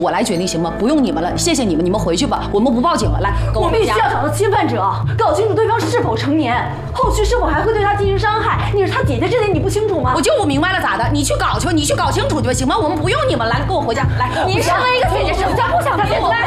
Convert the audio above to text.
我来决定行吗？不用你们了，谢谢你们，你们回去吧，我们不报警了。来，跟我必须要找到侵犯者，搞清楚对方是否成年，后续是否还会对他进行伤害。你是他姐姐，这点你不清楚吗？ 我就不明白了，咋的？你去搞去吧，你去搞清楚去吧，行吗？我们不用你们，来，跟我回家。来， 你身为一个姐姐，沈家不想他现在。